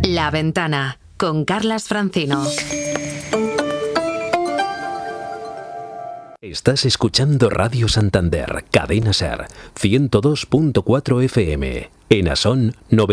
La Ventana, con Carlas Francino. Estás escuchando Radio Santander, Cadena Ser, 102.4 FM, en Asón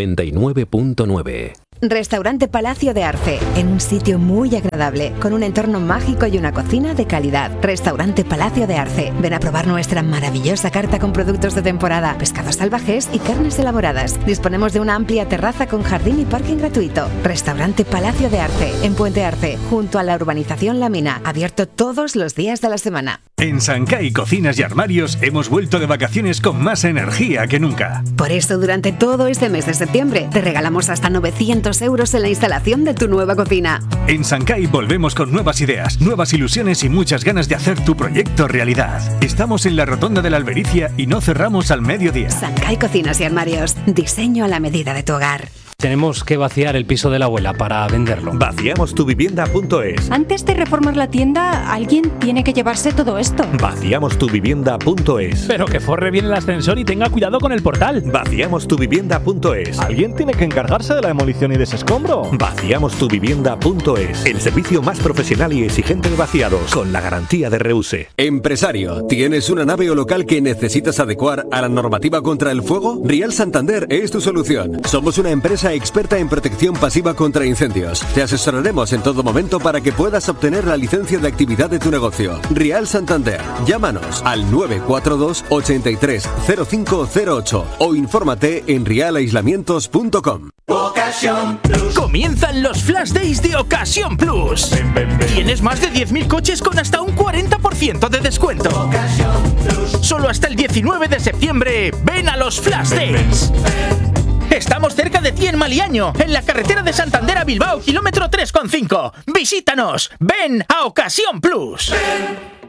99.9. Restaurante Palacio de Arce, en un sitio muy agradable, con un entorno mágico y una cocina de calidad. Restaurante Palacio de Arce. Ven a probar nuestra maravillosa carta con productos de temporada, pescados salvajes y carnes elaboradas. Disponemos de una amplia terraza con jardín y parking gratuito. Restaurante Palacio de Arce, en Puente Arce, junto a la urbanización La Mina, abierto todos los días de la semana. En Sancay Cocinas y Armarios hemos vuelto de vacaciones con más energía que nunca. Por eso, durante todo este mes de septiembre, te regalamos hasta 900 euros en la instalación de tu nueva cocina. En Sancay volvemos con nuevas ideas, nuevas ilusiones y muchas ganas de hacer tu proyecto realidad. Estamos en la Rotonda de la Albericia y no cerramos al mediodía. Sancay Cocinas y Armarios, diseño a la medida de tu hogar. Tenemos que vaciar el piso de la abuela para venderlo. Vaciamostuvivienda.es. Antes de reformar la tienda, alguien tiene que llevarse todo esto. Vaciamostuvivienda.es. Pero que forre bien el ascensor y tenga cuidado con el portal. Vaciamostuvivienda.es. Alguien tiene que encargarse de la demolición y desescombro. Vaciamostuvivienda.es. El servicio más profesional y exigente de vaciados, con la garantía de Reuse. Empresario, ¿tienes una nave o local que necesitas adecuar a la normativa contra el fuego? Rial Santander es tu solución. Somos una empresa experta en protección pasiva contra incendios. Te asesoraremos en todo momento para que puedas obtener la licencia de actividad de tu negocio. Rial Santander. Llámanos al 942 83 0508 o infórmate en realaislamientos.com. Ocasión Plus. Comienzan los Flash Days de Ocasión Plus. Tienes más de 10.000 coches con hasta un 40% de descuento. Ocasión Plus. Solo hasta el 19 de septiembre. Ven a los Flash Days. Estamos cerca de ti en Maliaño, en la carretera de Santander a Bilbao, kilómetro 3,5. Visítanos. Ven a Ocasión Plus.